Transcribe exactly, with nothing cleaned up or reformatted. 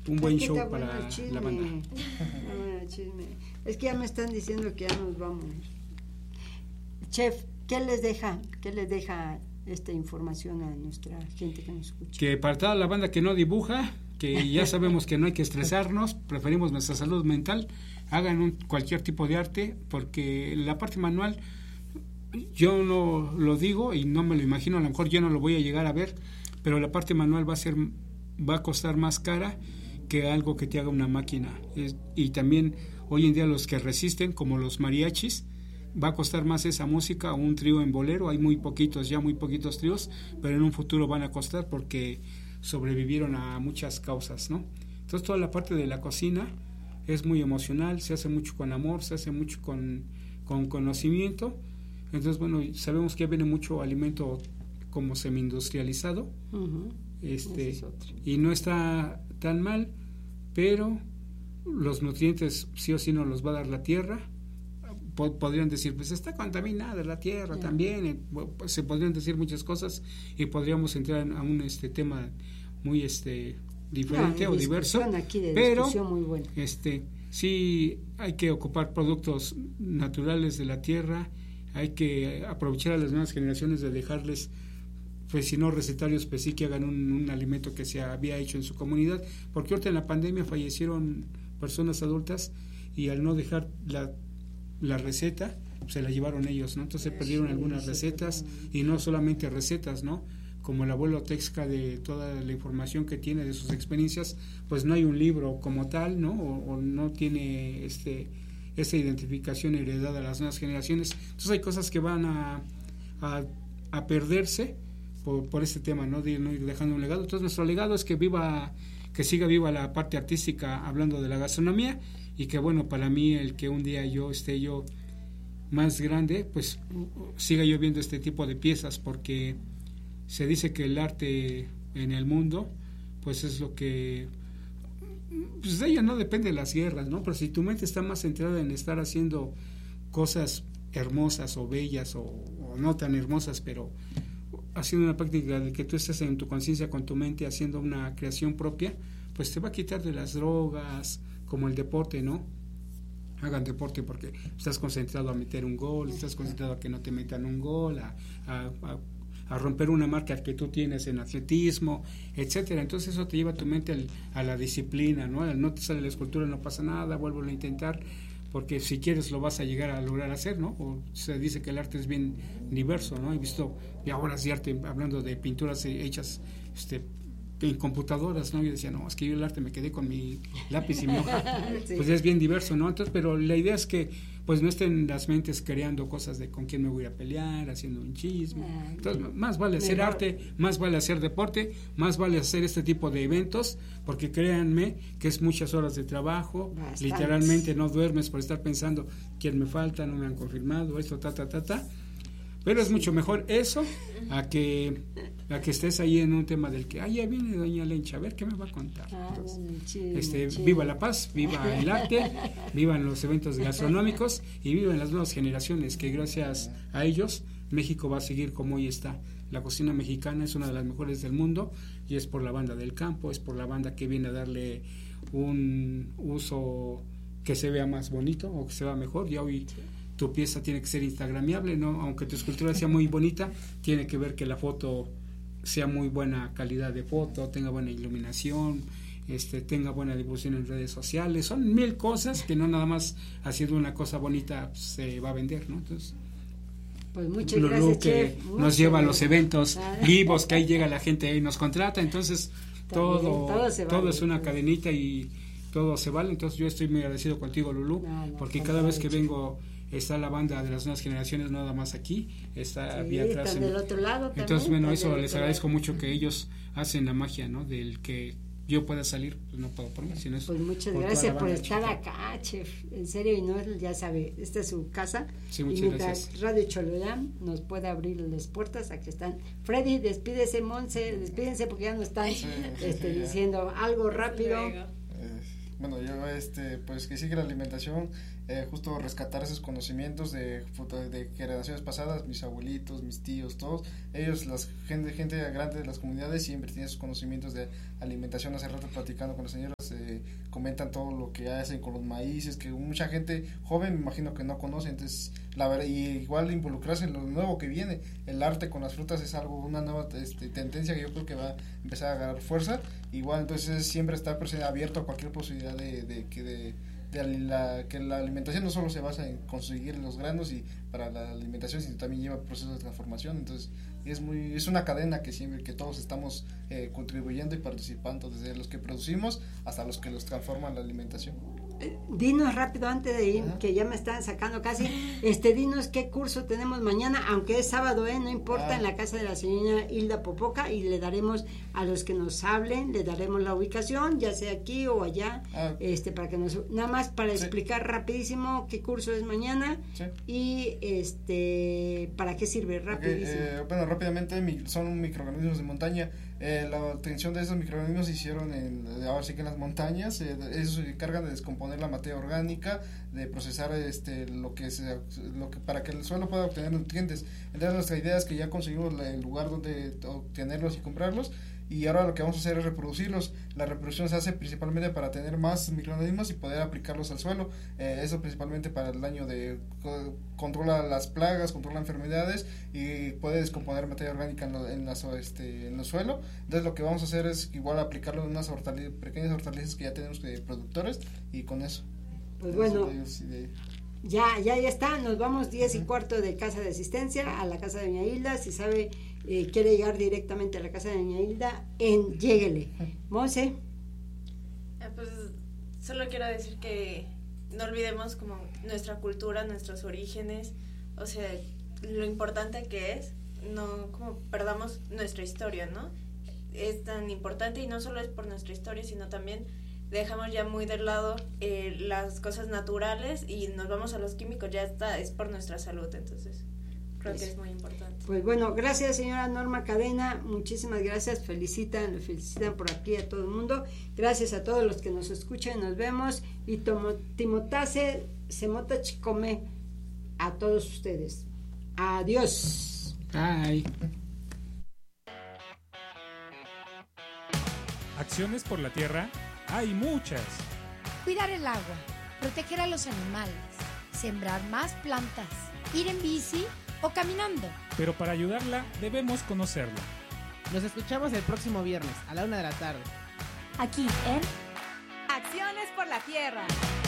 un buen show para chisme. la banda. Bueno, chisme. Es que ya me están diciendo que ya nos vamos. Chef, ¿qué les deja? ¿Qué les deja esta información a nuestra gente que nos escucha? Que para toda la banda que no dibuja, que ya sabemos que no hay que estresarnos, preferimos nuestra salud mental, hagan un, cualquier tipo de arte, porque la parte manual, yo no lo digo y no me lo imagino, a lo mejor yo no lo voy a llegar a ver, pero la parte manual va a ser, va a costar más cara que algo que te haga una máquina. Es, y también hoy en día los que resisten, como los mariachis, va a costar más esa música o un trío en bolero. Hay muy poquitos, ya muy poquitos tríos, pero en un futuro van a costar porque sobrevivieron a muchas causas, ¿no? Entonces toda la parte de la cocina es muy emocional, se hace mucho con amor, se hace mucho con, con conocimiento. Entonces, bueno, sabemos que viene mucho alimento como semi-industrializado, uh-huh. este, es y no está tan mal, pero los nutrientes sí o sí nos los va a dar la tierra. Podrían decir, pues está contaminada la tierra, yeah. también, pues, se podrían decir muchas cosas y podríamos entrar a un este tema muy este diferente no, o diverso, pero muy buena. este sí hay que ocupar productos naturales de la tierra, hay que aprovechar a las nuevas generaciones de dejarles, pues si no recetarios, pues sí que hagan un, un alimento que se había hecho en su comunidad, porque ahorita en la pandemia fallecieron personas adultas y al no dejar la la receta, se la llevaron ellos, ¿no? Entonces se perdieron algunas recetas y no solamente recetas, ¿no? Como el abuelo Texca, de toda la información que tiene de sus experiencias, pues no hay un libro como tal, ¿no? O, o no tiene este esa identificación heredada a las nuevas generaciones. Entonces hay cosas que van a, a, a perderse por, por este tema, ¿no? De ir, no ir dejando un legado. Entonces nuestro legado es que viva, que siga viva la parte artística, hablando de la gastronomía. Y que bueno, para mí el que un día yo esté yo más grande, pues siga yo viendo este tipo de piezas, porque se dice que el arte en el mundo, pues es lo que, pues de ella no depende de las guerras, ¿no? Pero si tu mente está más centrada en estar haciendo cosas hermosas o bellas o, o no tan hermosas, pero haciendo una práctica de que tú estés en tu conciencia con tu mente haciendo una creación propia, pues te va a quitar de las drogas, como el deporte, ¿no? Hagan deporte porque estás concentrado a meter un gol, estás concentrado a que no te metan un gol, a, a, a, a romper una marca que tú tienes en atletismo, etcétera. Entonces eso te lleva tu mente al, a la disciplina, ¿no? No te sale la escultura, no pasa nada, vuelvo a intentar, porque si quieres lo vas a llegar a lograr hacer, ¿no? O se dice que el arte es bien diverso, ¿no? He visto obras de arte, hablando de pinturas hechas este en computadoras, ¿no? Yo decía, no, es que yo el arte me quedé con mi lápiz y mi hoja. Sí. Pues es bien diverso, ¿no? Entonces, pero la idea es que pues no estén las mentes creando cosas de con quién me voy a pelear, haciendo un chisme. Entonces, más vale hacer Mejor. arte, más vale hacer deporte, más vale hacer este tipo de eventos, porque créanme que es muchas horas de trabajo, Bastantes. literalmente no duermes por estar pensando quién me falta, no me han confirmado, esto, ta, ta, ta, ta. Pero es mucho mejor eso a que a que estés ahí en un tema del que, ay, ya viene doña Lencha, a ver qué me va a contar. Entonces, ah, chido, este, chido. Viva la paz, viva el arte, vivan los eventos gastronómicos y vivan las nuevas generaciones, que gracias a ellos México va a seguir como hoy está. La cocina mexicana es una de las mejores del mundo y es por la banda del campo, es por la banda que viene a darle un uso que se vea más bonito o que se vea mejor. Ya hoy tu pieza tiene que ser instagramiable, ¿no? Aunque tu escultura sea muy bonita, tiene que ver que la foto sea muy buena calidad de foto, tenga buena iluminación, este, tenga buena difusión en redes sociales. Son mil cosas que no nada más haciendo una cosa bonita se va a vender, ¿no? Entonces, pues muchas Lulú, gracias, que chef. nos Muchas lleva a los gracias. eventos vivos, que ahí llega la gente y nos contrata. Entonces todo todo, se todo vale, es una pues. cadenita y todo se vale. Entonces yo estoy muy agradecido contigo, Lulú, no, no, porque no, cada no, vez que chef. vengo está la banda de las nuevas generaciones, no nada más aquí, está Sí, vía atrás. están En, del otro lado también, entonces, bueno, están eso del les otro agradezco lado. mucho que ellos hacen la magia, ¿no? Del que yo pueda salir, pues no puedo por mí, sino es Pues muchas por gracias toda la por banda estar chica. acá, chef. En serio, y no, ya sabe, esta es su casa. Sí, muchas y mientras gracias. Radio Chololam nos puede abrir las puertas, aquí están. Freddy, despídese, Monse, despídense porque ya no están Sí, este, sí, diciendo algo rápido. Eh, bueno, yo este pues que sigue la alimentación, eh, justo rescatar esos conocimientos de, de generaciones pasadas, mis abuelitos, mis tíos, todos ellos, las gente gente grande de las comunidades siempre tienen sus conocimientos de alimentación. Hace rato platicando con los señores, este, comentan todo lo que hacen con los maíces, que mucha gente joven me imagino que no conoce, entonces la verdad, y igual involucrarse en lo nuevo que viene, el arte con las frutas es algo, una nueva este, tendencia que yo creo que va a empezar a agarrar fuerza, igual entonces siempre estar abierto a cualquier posibilidad de, de que de, de la, que la alimentación no solo se basa en conseguir los granos y para la alimentación, sino también lleva procesos de transformación, entonces es muy es una cadena que siempre que todos estamos eh, contribuyendo y participando, desde los que producimos hasta los que los transforman la alimentación. Eh, dinos rápido antes de ir, Ajá. que ya me están sacando casi, este dinos qué curso tenemos mañana, aunque es sábado, eh, no importa, ah. en la casa de la señora Hilda Popoca, y le daremos a los que nos hablen, le daremos la ubicación, ya sea aquí o allá, Ah. este para que nos, nada más para Sí. explicar rapidísimo qué curso es mañana Sí. y este para qué sirve rapidísimo. Okay, eh, bueno, rápidamente mi, son microorganismos de montaña. Eh, la obtención de esos microorganismos se hicieron en, ahora sí que en las montañas. Eh, ellos se encargan de descomponer la materia orgánica, de procesar este lo que se, lo que para que el suelo pueda obtener nutrientes. Entonces nuestra idea es que ya conseguimos la, el lugar donde obtenerlos y comprarlos, y ahora lo que vamos a hacer es reproducirlos. La reproducción se hace principalmente para tener más microorganismos y poder aplicarlos al suelo. Eh, eso principalmente para el daño de controla las plagas, controla enfermedades y puede descomponer materia orgánica en, lo, en, las, este, en el suelo. Entonces lo que vamos a hacer es igual aplicarlo en unas hortalizas, pequeñas hortalizas que ya tenemos de productores, y con eso. Pues bueno, de, de, ya, ya, ya está, nos vamos diez uh-huh. y cuarto de casa de asistencia a la casa de doña Hilda. Si sabe, eh, quiere llegar directamente a la casa de doña Hilda, en lléguele. Monse. Eh, pues solo quiero decir que no olvidemos como nuestra cultura, nuestros orígenes, o sea, lo importante que es, no como perdamos nuestra historia, ¿no? Es tan importante, y no solo es por nuestra historia, sino también dejamos ya muy de lado eh, las cosas naturales y nos vamos a los químicos, ya está, es por nuestra salud, entonces creo pues, que es muy importante. Pues bueno, gracias señora Norma Cadena, muchísimas gracias, felicitan, lo felicitan por aquí a todo el mundo, gracias a todos los que nos escuchan, nos vemos, y tomo, timotase, semota chicome a todos ustedes. Adiós. Bye. Acciones por la tierra hay muchas. Cuidar el agua, proteger a los animales, sembrar más plantas, ir en bici o caminando. Pero para ayudarla debemos conocerla. Nos escuchamos el próximo viernes a la una de la tarde. Aquí en Acciones por la Tierra.